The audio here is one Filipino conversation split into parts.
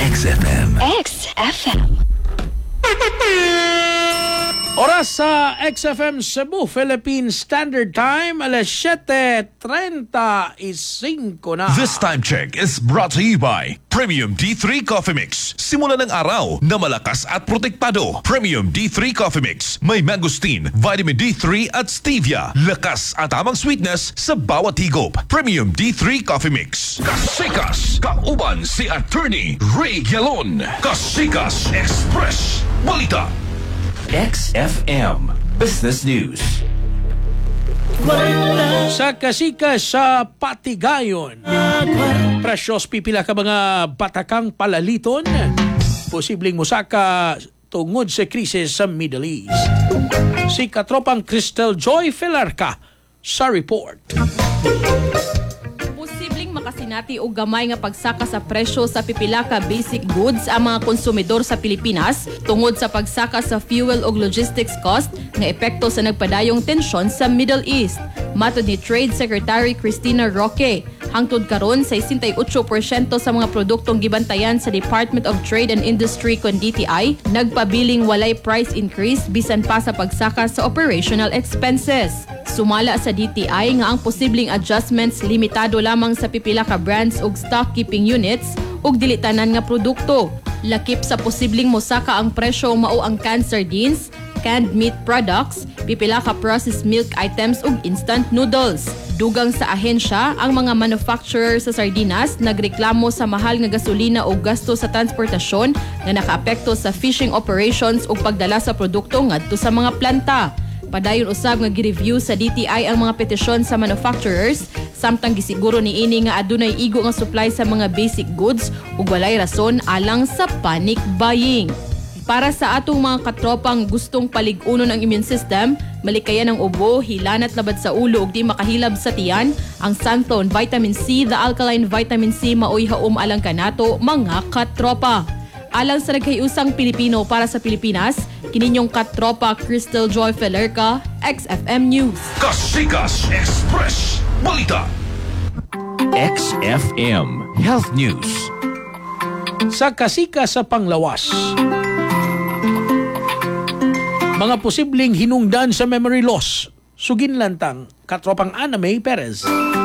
XFM. XFM. Oras sa XFM Cebu, Philippine Standard Time, alas 7:35 na. This time check is brought to you by Premium D3 Coffee Mix. Simula ng araw na malakas at protektado. Premium D3 Coffee Mix. May mangosteen, vitamin D3 at stevia. Lakas at tamang sweetness sa bawat higop. Premium D3 Coffee Mix. Kasikas, kauban si Attorney Ray Galon. Kasikas Express. Balita. XFM Business News. Sa kasikas sa Patigayon, presyos pipila ka mga batakang palaliton, posibleng musaka tungod sa krisis sa Middle East. Si katropang Crystal Joy Filarca sa report. Makasinati o gamay nga pagsaka sa presyo sa pipila ka basic goods ang mga konsumidor sa Pilipinas tungod sa pagsaka sa fuel ug logistics cost nga epekto sa nagpadayong tensyon sa Middle East. Matod ni Trade Secretary Cristina Roque, hangtod karon sa 68% sa mga produktong gibantayan sa Department of Trade and Industry kon DTI nagpabiling walay price increase bisan pa sa pagsaka sa operational expenses. Sumala sa DTI nga ang posibleng adjustments limitado lamang sa pipila ka brands ug stock keeping units ug dili tanan nga produkto. Lakip sa posibleng mosaka ang presyo mao ang canned sardines, canned meat products, pipila ka processed milk items ug instant noodles. Dugang sa ahensya, ang mga manufacturer sa sardinas nagreklamo sa mahal nga gasolina o gasto sa transportasyon nga nakaapekto sa fishing operations ug pagdala sa produkto ngadto sa mga planta. Padayon usab nga gi-review sa DTI ang mga petisyon sa manufacturers samtang gisiguro niini nga adunay igo nga supply sa mga basic goods ug walay rason alang sa panic buying. Para sa atong mga katropang gustong palig-unon ang immune system, malikayan ang ubo, hilanat labad sa ulo ug di makahilab sa tiyan, ang Santon Vitamin C, the alkaline vitamin C maoy haom alang kanato mga katropa. Alang sa nagkayusang Pilipino para sa Pilipinas, kininyong katropa Crystal Joy Filarca, XFM News. Kasikas Express. Balita. XFM Health News. Sa kasikas sa panglawas, mga posibleng hinungdan sa memory loss, sugin lantang katropang Ana May Perez.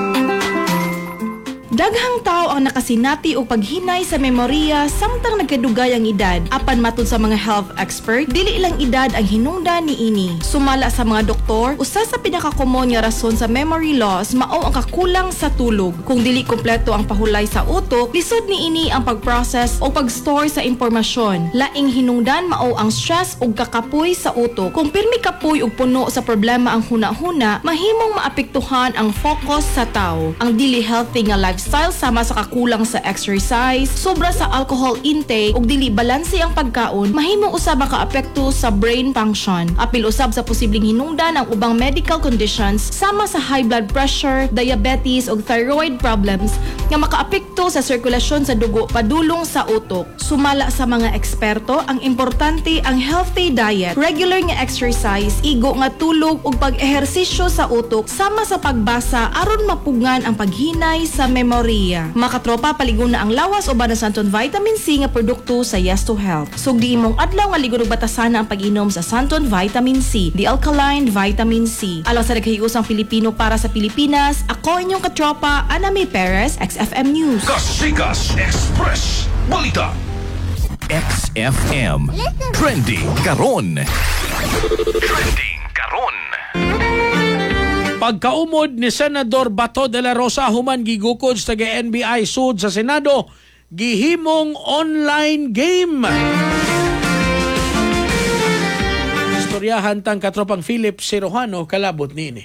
Daghang tao ang nakasinati o paghinay sa memorya samtang nagkadugay ang edad. Apan matud sa mga health expert, dili ilang edad ang hinungdan niini. Sumala sa mga doktor, usa sa pinakakomon nga rason sa memory loss mao ang kakulang sa tulog. Kung dili kompleto ang pahulay sa utok, lisod niini ang pag-process o pag-store sa impormasyon. Laing hinungdan mao ang stress ug kakapoy sa utok. Kung pirmi kapoy ug puno sa problema ang huna-huna, mahimong maapektuhan ang focus sa tao. Ang dili healthy nga lifestyle sama sa kakulang sa exercise, sobra sa alcohol intake ug dili balanse ang pagkaon, mahimong usab makaapekto sa brain function. Apil usab sa posibleng hinungdan ang ubang medical conditions sama sa high blood pressure, diabetes ug thyroid problems nga makaapekto sa sirkulasyon sa dugo padulong sa utok. Sumala sa mga eksperto, ang importante ang healthy diet, regular nga exercise, igo nga tulog ug pag-ehersisyo sa utok sama sa pagbasa aron mapugan ang paghinay sa memorya. Makatropa, paligon na ang lawas o ba na Santon Vitamin C nga produkto sa Yes to Health. Sugdi imong adlaw nga ligon ug batasan na ang pag-inom sa Santon Vitamin C, the alkaline vitamin C. Alang sa nagkahigusang Pilipino para sa Pilipinas, ako inyong katropa, Ana May Perez, XFM News. Kasikas Express. Balita. XFM Trending Karon. Trending Karon. Pagkaumod ni Senador Bato de la Rosa human gigukod sa NBI sud sa Senado, gihimong online game. Istoryahan tang katropang Philip Sirojano kalabot niini.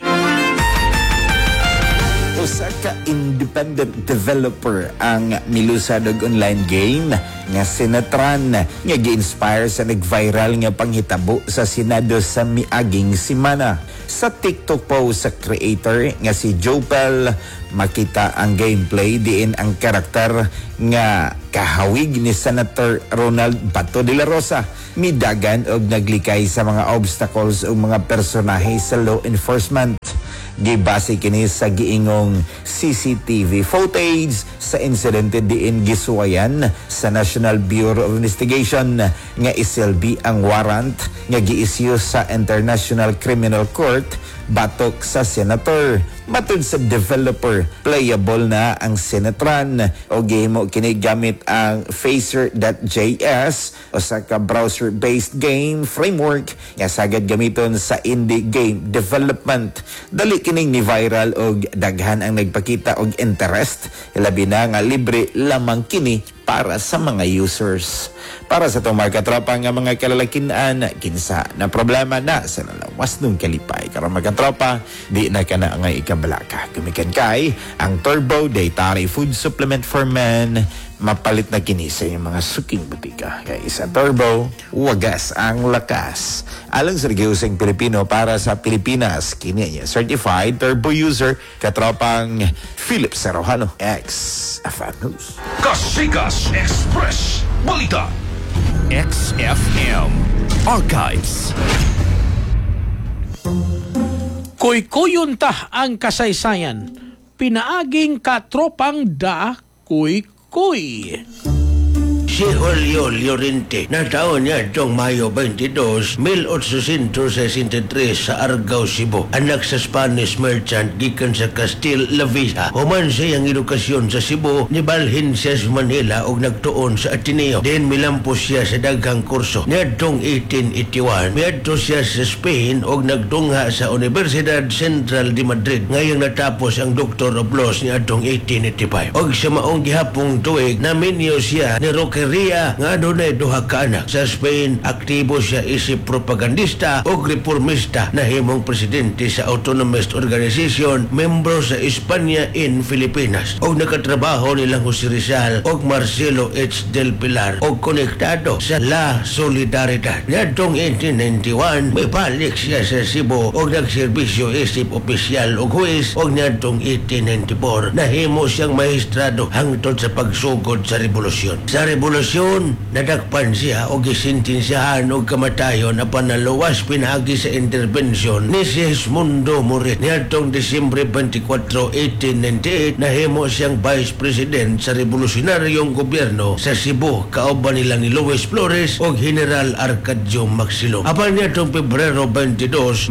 Usa ka independent developer ang milusad og online game nga Senatran nga gi-inspire sa nag-viral nga panghitabo sa Senado sa miaging semana. Sa TikTok post sa creator nga si Jopel, makita ang gameplay diin ang karakter nga kahawig ni Senator Ronald Bato de la Rosa midagan og naglikay sa mga obstacles o mga personahe sa law enforcement. Gibase kini sa giingong CCTV footage sa insidente diin gisuwayan sa National Bureau of Investigation nga isilbi ang warrant nga gi-issue sa International Criminal Court batok sa senator. Matod sa developer, playable na ang Senatran o gihimo kini gamit ang Phaser.js o sa ka browser-based game framework nga sagad gamiton sa indie game development. Dali kining ni viral og daghan ang nagpakita og interest, labi na nga libre lamang kini para sa mga users. Para sa itong mga katropa nga mga kalalakinan, kinsa na problema na sa nalawas nung kalipay. Karang mga katropa, di na ka na nga ikabalaka. Gumikan kay ang Turbo Dietary Food Supplement for Men, mapalit na kini sa yung mga suking butika. Kaya isa Turbo, wagas ang lakas. Alang sa regiusing Pilipino para sa Pilipinas, kini niya certified Turbo user, katropang Philip Serojano, ex-FM News. Kasikas Express Balita XFM Archives. Kuy-kuyon ta ang kasaysayan. Pinaaging katropang da kuy-kuy. Si Julio Llorente na taon niya itong Mayo 22, 1863 sa Argao, Cebu. Anak sa Spanish merchant gikan sa Castile La Villa. Human sa iyang edukasyon sa Cebu, nibalhin siya sa Manila o nagtuon sa Ateneo. Then milampos siya sa daghang kurso. Niadtong 1881, miadto siya sa Spain o nagtungha sa Universidad Central de Madrid. Ngayong natapos ang Doctor of Laws niadtong 1885. Og sa maong gihapong tuig, naminyo siya ni Roque Ria nga dunay duha ka anak. Sa Spain, aktibo siya isip propagandista o reformista na himong presidente sa Autonomous Organization, membro sa Espanya in Filipinas. O nakatrabaho nilang Jose Rizal o Marcelo H. del Pilar o konektado sa La Solidaridad. Ngadtong 1891, may balik siya sa Cebu o nagserbisyo isip opisyal o huwis o ngadtong 1894, nahimo siyang maestrado hangtod sa pagsugod sa revolusyon. Sa revolusyon, nadakpan siya o gisintensyahan o kamatayon na panaluwas pinagi sa intervensyon ni Sismundo Moret. Niadtong Disyembre 24, 1898, nahimo siyang Vice President sa revolusyonaryong gobyerno sa Cebu, kauban nila ni Luis Flores o General Arcadio Maxilo. Apan niadtong Pebrero 22,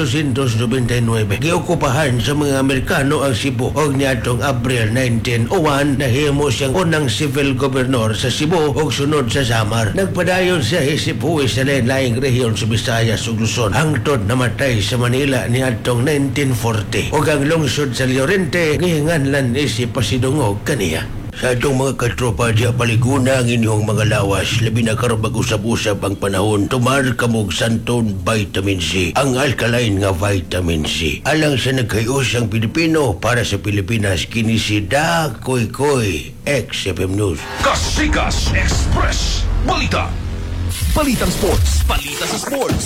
1899, giokupahan sa mga Amerikano ang Cebu o niadtong Abril 1901, nahimo siyang unang civil governor sa Cebu o sunod sa Samar. Nagpadayon siya isip huwis sa lain-laing rehiyon sa Visayas ug Luzon hangtod namatay sa Manila niadtong 1940. O ang lungsod sa Llorente gihinganlan isip pasidungog kaniya. Sa itong mga katropa diya paliguna ang inyong mga lawas, labi na karon mag-usap-usap ang panahon, tumar kamog santon vitamin C, ang alkaline nga vitamin C. Alang sa nagkayos ang Pilipino para sa Pilipinas, kini si Da Koy Koy, XFM News. Kasikas Express Balita. Balitang sports. Balita sa sports.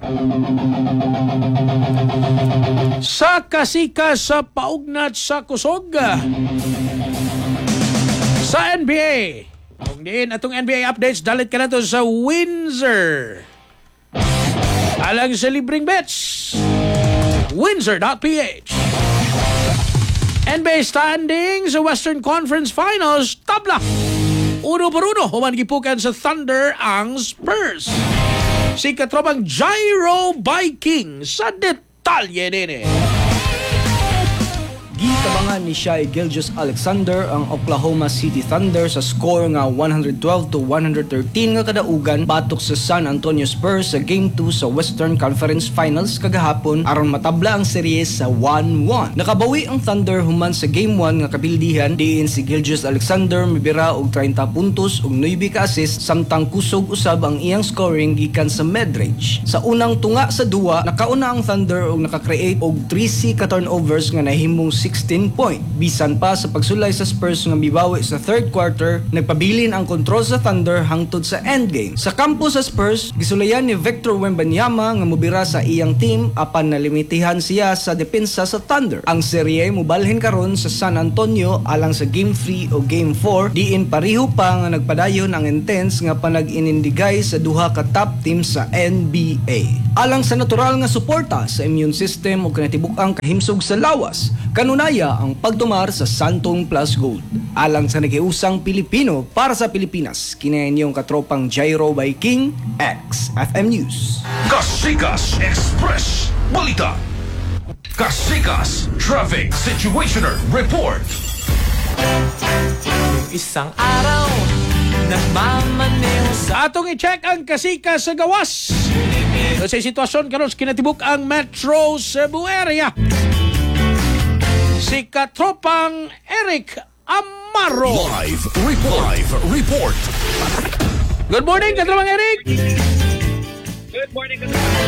Sa kasikas sa paugnat sa kusog. Sa NBA, kung diin atong NBA updates, dalit ka na to sa Windsor. Alang sa libreng bets, Windsor.ph. NBA standing sa Western Conference Finals, tabla. 1-1, human gipukan sa Thunder ang Spurs. Si katropang Gyro Viking sa detalye din. Gitabangan ni Shai Gilgeous-Alexander ang Oklahoma City Thunder sa score nga 112-113 nga kadaugan batok sa San Antonio Spurs sa Game 2 sa Western Conference Finals kagahapon aron matabla ang series sa 1-1. Nakabawi ang Thunder human sa Game 1 nga kabildihan diin si Gilgeous-Alexander mibira og 30 puntos ug 9 ka assist samtang kusog usab ang iyang scoring gikan sa mid-range. Sa unang tunga sa duwa, nakauna ang Thunder og naka-create og 3 ka turnovers nga nahimong 16 point. Bisan pa sa pagsulay sa Spurs nga mibawi sa third quarter, nagpabilin ang kontrol sa Thunder hangtod sa endgame. Sa kampo sa Spurs, gisulayan ni Victor Wembanyama nga mubira sa iyang team apan nalimitihan siya sa depensa sa Thunder. Ang serye mubalhin karon sa San Antonio alang sa Game 3 o Game 4, diin pareho pa nga nagpadayon ang intense nga panag-inindigay sa duha ka top team sa NBA. Alang sa natural nga suporta sa immune system o kinatibuk-ang kahimsog sa lawas, kanunaya ang pagtumar sa Santong Plus Gold. Alang sa nakiusang Pilipino para sa Pilipinas, kinayan yung katropang Jairo by King X FM News. Kasikas Express Balita. Kasikas Traffic Situationer Report. Isang araw, nagmamaneho sa... Atong i-check ang kasika sa gawas. Sa sitwasyon karon sa kinatibuk ang Metro Cebu area. Si katropang Eric Amaro. Live report. Good morning, katropang Eric. Good morning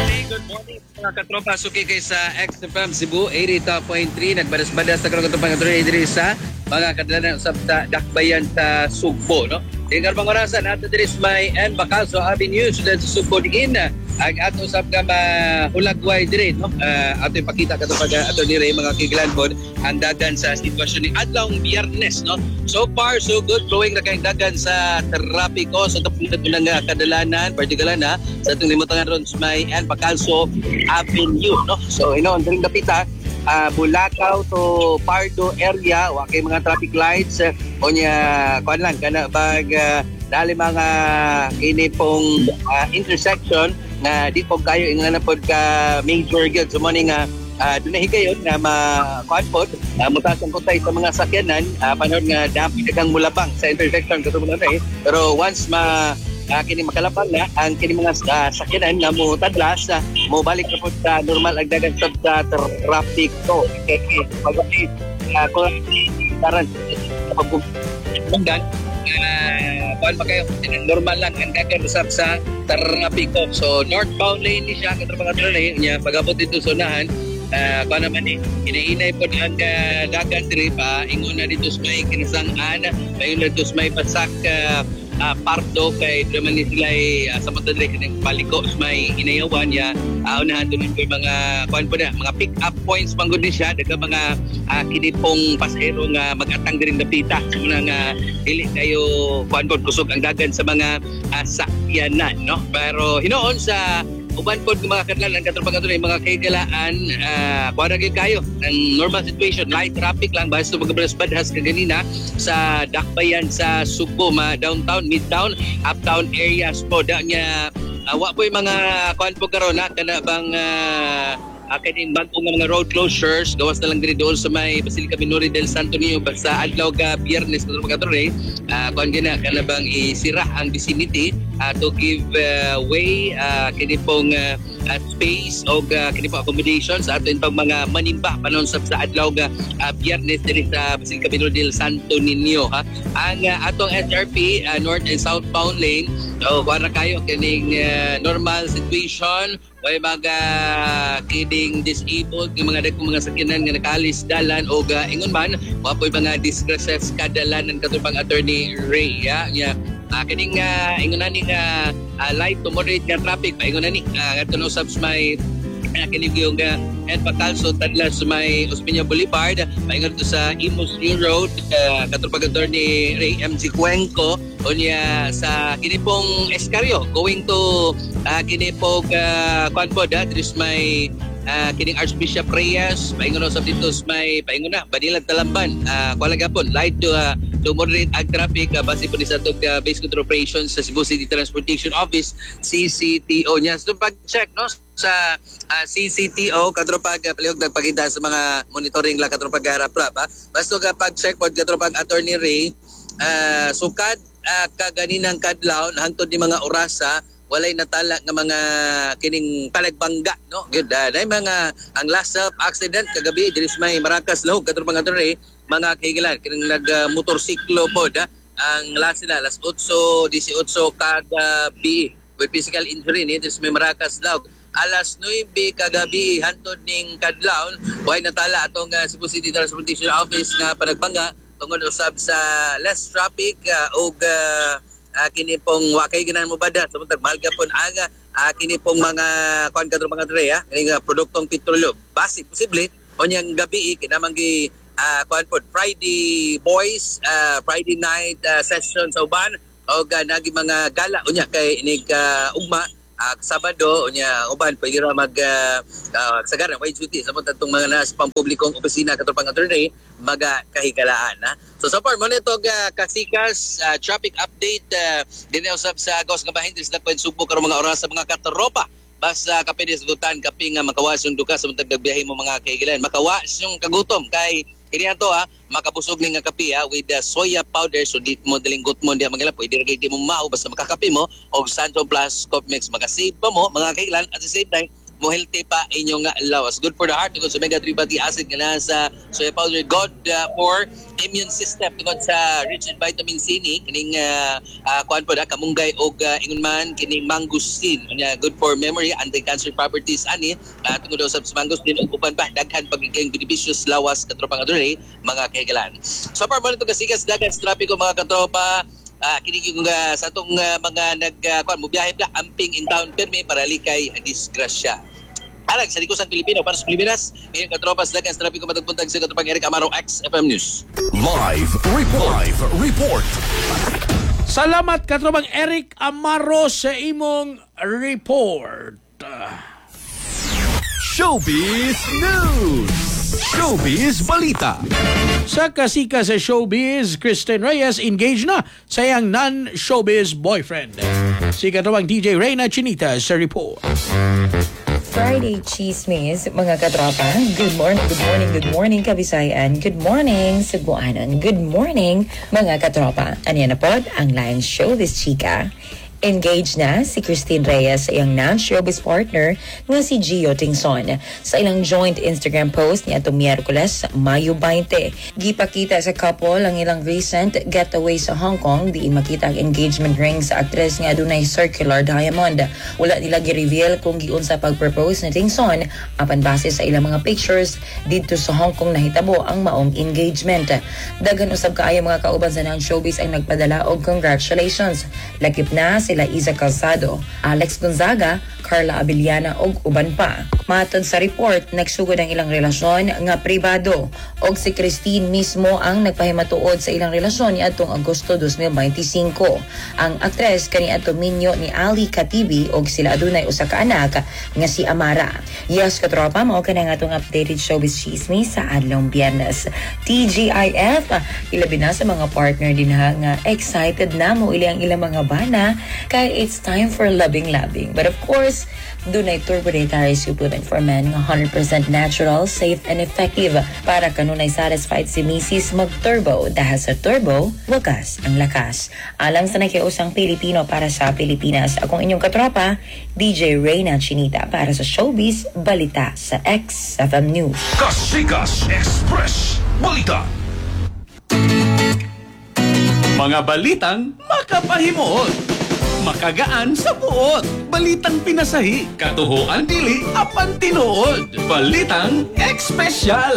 mga katropa. Suki kay sa XFM Cebu 80.3. Nagbadas-badas sa karong katropang katropang diri sa mga kadalanan sa dakbayan sa Sugbo, no? Tinggal bang orasan ato diri sa may Bacalso Avenue sa Sugbo diin ang ato usab nga hulagway diri, no? Ato ipakita katropang ato diri mga kiglanbod ang dagan sa sitwasyon ni adlawng Biyernes, no? So far so good, flowing na kay dagan sa trapiko sa tupilad ng kadalanan, particular na sa itong limutangan ron sa may Bacalso Avenue, no? So inoon diri dapita Bulacau to Pardo area, wa kay mga traffic lights o niya kuan lang kana bag dali mga kini pong intersection na di po kayo ingana pod ka major gyud so morning dunay higayon nga kuan pod mutasan po tayo sa mga sakyanan panahon nga dami dagang mulabang sa intersection katulad na pero once kini makalapang na ang kini mga sakyanan nga mo tadlas mo balik na po sa normal ang dagan sa traffic ko pagati ko taran pagpundan kuan pa kayo normal lang ang dagan usab sa traffic ko so northbound lane ni siya katong mga lane niya pagabot dito sa unahan kuan naman inainay po ang dagan diri pa ingon na dito sa may kinasang-an mayon na dito sa may pasak Pardo kay naman ni sila sa Montadre kanang paliko may inayawan ya unahan doon yung mga kuan po na mga pick up points manggod ni siya daga mga kinipong pasahero nga mag-atang din dapita so nga dili kayo kuan po kusog ang dagan sa mga sakyanan, no? Pero hinoon sa uban po mga kadlanan katropang katulad mga kaigalaan kuan ra kayo ang normal situation light traffic lang basta magbadas-badas kaganina sa dakbayan sa Sugbo downtown midtown uptown areas po da niya wa po yung mga kuan po karon kana bang kaning bagong mga road closures gawas na lang diri doon sa may Basilica Minori del Santo Niño sa adlaw ga Biyernes katong pagkatore kuan gina kana bang isira ang vicinity to give way kini pong space o kini pong accommodation sa ato pang mga manimba panon sa adlaw ga Biyernes diri sa Basilica Minori del Santo Niño ang atong SRP north and southbound lane so kuan ra kayo kining normal situation may mga kidding disabled ng mga dagkong mga sakyanan nga nakalis dalan o ingon man wapoy mga disgraces kadalan ng katupang attorney Ray kining ingon ni light to moderate nga traffic ingon ni ngadto no subs may kining yung Bacalso tadlas may Osmeña Boulevard maingon to sa Imus New Road katupang attorney Ray MG Cuenco o niya sa kinipong Escario going to kinipong kuan po there's my kining Archbishop Reyes paingon sa dito may paingon na Banilag Talamban kuan lang gapon light to moderate ang traffic base po ni sa base control operations sa Cebu City Transportation Office CCTO niya so pag-check no sa CCTO katropag palihog nagpakita sa mga monitoring la katropag harap basta pag-check pod katropag attorney Ray sukad kaganinang kadlaw hangtod ni mga orasa walay natala nga mga kining palagbangga no good mga ang last accident kagabi diri sa may Maracas Lahog katong mga attorney mga kahigalan kining nag-motorsiklo pod ang last sila 8-18 kagabi with physical injury ni diri sa may Maracas Lahog alas 9 kagabi hantod ning kadlawon way natala atong Cebu City Transportation Office nga panagbanga tungod usab sa less traffic ug kini pong wakay ganahan mo bada samtang mahal gapon aga kini pong mga kuan kadto mga dre kini produktong petrolyo basi posible onyang gabi kinamanggi kuan pod Friday boys Friday night session sa uban o nagi mga gala unya kay inig ugma Sabado unya uban pwede ra mag sagaran way duty sa mga tong mga nas pampublikong opisina kato pang attorney magakahigalaan so far mo nito kasikas traffic update dinhi usab sa Agos nga bahin sa Subo karong mga oras sa mga katropa basta kapedis gutan kaping makawas yung duka sa matag nagbiyahe mo mga kahigalan makawas yung kagutom kay kini ato makabusog ni nga kape with soya powder so di mo dilinggot mo diha magala pwede ra kay di mo mao basta makakape mo og Santo Plus Coffee Mix makasave pa mo mga kailan at the same time mo healthy pa inyong lawas good for the heart tungod sa omega-3 fatty acid nga na sa soya powder good for immune system tungod sa rich in vitamin C ni kining kuan pod kamunggay og ingon man kining mangosteen unya good for memory anti-cancer properties ani tungod sa mangosteen ug uban pa daghan pagiging beneficious lawas katropang adore mga kahigalan so far mo nito kasigas daghan sa trapiko mga katropa kinikig sa itong mga mubiyahe na amping in town permi para likay disgrasya. Alag sa likusan Pilipino para sa Pilipinas, ngayon katropas dagan sa trapiko matagpuntag sa katropang Eric Amaro XFM News. Live report. Salamat katropang Eric Amaro sa imong report. Showbiz News. Showbiz Balita. Sa kasika sa showbiz, Kristen Reyes engaged na sa iyang non-showbiz boyfriend. Si katawang DJ Reyna Chinita sa report. Friday Chismis, mga katropa. Good morning, Kabisayan. Good morning, Cebuanon. Good morning, mga katropa. Ano na po ang Lion Showbiz Chika. Engaged na si Christine Reyes sa iyang non-showbiz partner nga si Gio Tingson. Sa ilang joint Instagram post niya itong Miyerkules, Mayo 20. Gipakita sa couple ang ilang recent getaway sa Hong Kong diin makita ang engagement ring sa aktres nga adunay circular diamond. Wala nila gi-reveal kung giun sa pag-propose ni Tingson apan base sa ilang mga pictures dito sa Hong Kong nahitabo ang maong engagement. Daghan usab kaayo mga kauban sa non-showbiz ang nagpadala og congratulations. Lakip na sila Iza Calzado, Alex Gonzaga, Carla Abellana og uban pa. Matod sa report, nagsugod ang ilang relasyon nga pribado og si Christine mismo ang nagpahimatuod sa ilang relasyon niadtong Agosto 2025. Ang aktres kaniadto minyo ni Ali Katibi og sila adunay usa ka anak nga si Amara. Yes, katropa, mao kana nga atong updated showbiz chismis sa adlong Biyernes. TGIF, ilabi na sa mga partner din nga excited na mo ilang ilang mga bana kaya it's time for loving. But of course, dunay turbo dietary supplement for men nga 100% natural, safe, and effective para kanunay satisfied si Mrs. mag-turbo dahil sa turbo, wagas ang lakas. Alang sa nakiusang Pilipino para sa Pilipinas, akong inyong katropa, DJ Reyna Chinita para sa Showbiz Balita sa XFM News. Kasikas Express Balita. Mga balitang makapahimuot. Makagaan sa buot. Balitang pinasahi. Katuhuan dili apan tinuod. Balitang espesyal.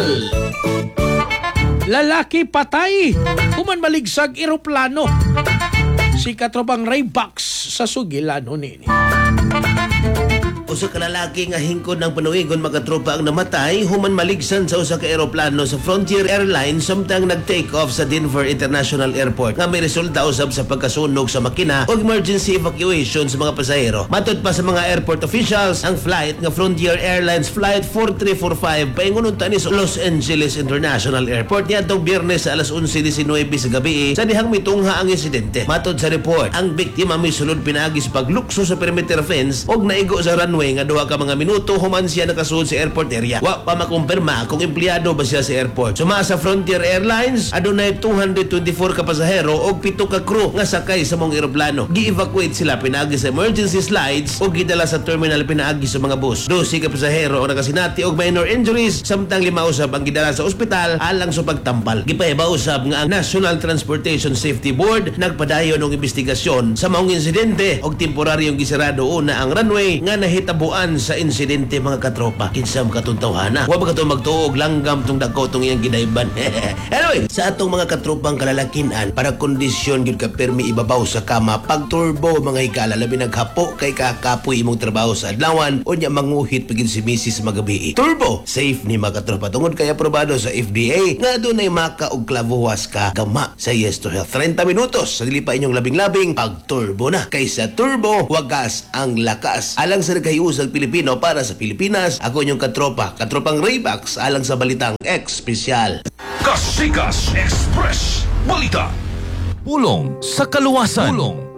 Lalaki patay. Human maligsag eroplano. Si katropang Raybox sa Sugilano nini. Usa ka lalaki nga hingkod ng panuwigon magatropa ang namatay human maligsan sa usa ka eroplano sa Frontier Airlines samtang nag-take off sa Denver International Airport nga may resulta usab sa pagkasunog sa makina o emergency evacuation sa mga pasahero. Matod pa sa mga airport officials, ang flight nga Frontier Airlines Flight 4345 paingunon tani sa Los Angeles International Airport niadtong Biyernes sa alas 11:19 sa gabi sa dihang mitungha ang insidente. Matod sa report, ang biktima may sulod pinaagi sa paglukso sa perimeter fence og naigo sa runway nga duha ka mga minuto human siya nakasuod sa airport area. Wa pa makumpirma kung empleyado ba siya sa airport. Suma sa Frontier Airlines, adunay 224 ka pasahero og 7 ka crew nga sakay sa mong eroplano. Gi-evacuate sila pinaagi sa emergency slides o gidala sa terminal pinaagi sa mga bus. 12 ka pasahero ang nakasinati og minor injuries samtang 5 usab ang gidala sa ospital alang sa pagtampal. Gipahibaw usab nga ang National Transportation Safety Board nagpadayon og investigasyon sa maong insidente og temporaryong gisirado una ang runway nga nahita nahitabuan sa insidente mga katropa. Kinsa makatuntawhana. Wa ba kato magtuog langgam tong dako tong iyang gidayban. Anyway, sa atong mga katropang kalalakinan, para kondisyon gyud ka permi ibabaw sa kama pag turbo mga higala labi naghapo kay kakapoy imong trabaho sa adlawan o nya manguhit pagin si Mrs. magabi. Turbo safe ni mga katropa tungod kay aprobado sa FDA nga dunay maka og klavuhas ka gama sa Yes to Health. 30 minutos sa dili pa inyong labing-labing pag turbo na. Kaysa turbo, wagas ang lakas. Alang sa nagkayusag Pilipino para sa Pilipinas, ako inyong katropang Raybax alang sa Balitang Espesyal. Kasikas Express Balita. Pulong sa kaluwasan.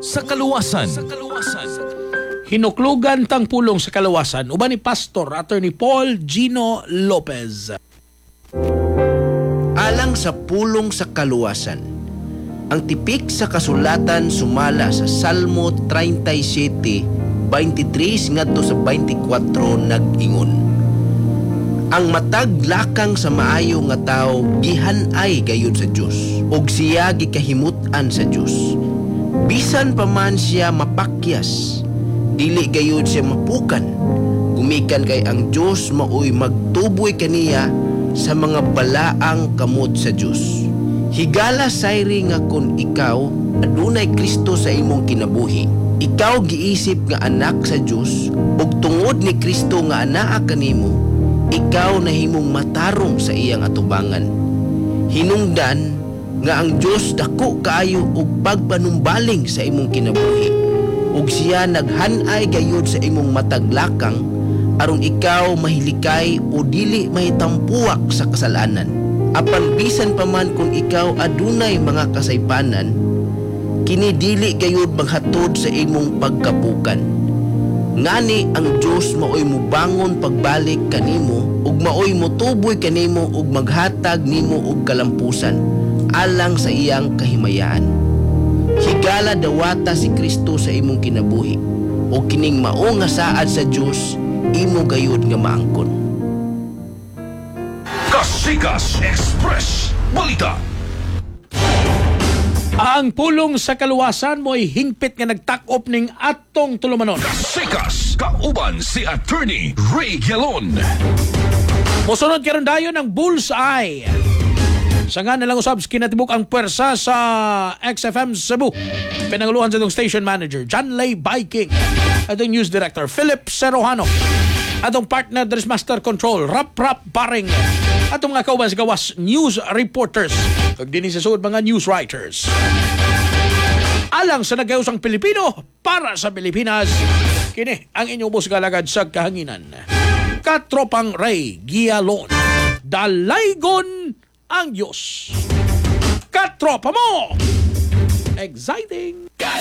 Hinuklugan tang pulong sa kaluwasan uban ni Pastor Attorney Paul Gino Lopez. Alang sa pulong sa kaluwasan, ang tipik sa kasulatan sumala sa Salmo 37:23 ngadto sa 24 nag-ingon. Ang matag lakang sa maayo nga tawo gihan-ay gayud sa Dios ug siya gikahimutan sa Dios. Bisan pa man siya mapakyas, dili gayud siya mapukan. Gumikan kay ang Dios maoy magtuboy kaniya sa mga balaang kamot sa Dios. Higala sayri nga kun ikaw adunay Kristo sa imong kinabuhi. Ikaw giisip nga anak sa Dios ug tungod ni Kristo nga anaa kanimo, ikaw nahimong matarong sa iyang atubangan. Hinungdan nga ang Dios dako kaayo og pagpanumbaling sa imong kinabuhi ug siya naghan-ay gayud sa imong mataglakang aron ikaw mahilikay o dili mahitampuak sa kasalanan. Apan bisan pa man kung ikaw adunay mga kasaypanan, kini dili gayud maghatod sa imong pagkapukan. Ngani ang Dios maoy mubangon pagbalik kanimo ug maoy motuboy kanimo ug maghatag nimo og kalampusan alang sa iyang kahimayaan. Higala dawata si Kristo sa imong kinabuhi o kining mao nga saad sa Dios imo gayud nga maangkon. Kasikas Express Balita. Ang pulong sa kaluwasan mo'y hingpit nga nagtakop ning atong tulumanon. Kasikas kauban si Attorney Ray Galon. Musunod karon dayon ang bullseye. Sa nga nalang usab kinatibuk ang puwersa sa XFM Cebu. Pinanguluhan sa itong station manager John Lay Biking, atong news director Philip Serojano, atong partner Dres Master Control Rap Baring, atong mga kauban sa gawas news reporters ug dinhi sa suod mga news writers. Alang sa nagayusang Pilipino para sa Pilipinas, kini ang inyong boss galagad sa kahanginan. Katropang Ray Gialon. Dalaygon ang Diyos. Katropa mo! Exciting!